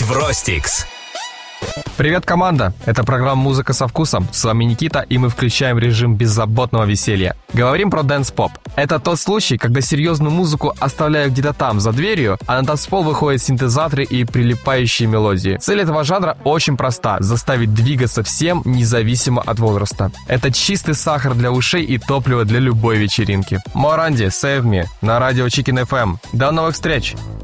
Евростикс. Привет, команда! Это программа «Музыка со вкусом». С вами Никита, и мы включаем режим беззаботного веселья. Говорим про дэнс-поп. Это тот случай, когда серьезную музыку оставляют где-то там, за дверью, а на танцпол выходят синтезаторы и прилипающие мелодии. Цель этого жанра очень проста – заставить двигаться всем, независимо от возраста. Это чистый сахар для ушей и топливо для любой вечеринки. Моранди, Save Me на радио Chicken FM. До новых встреч!